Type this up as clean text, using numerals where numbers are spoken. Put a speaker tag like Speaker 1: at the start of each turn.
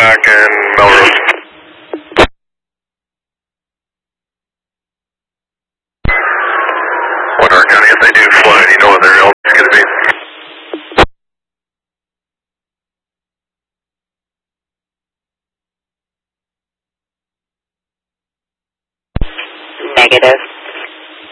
Speaker 1: back in Melrose. Winter County, if they do flood, you know what their is going to be?
Speaker 2: Negative.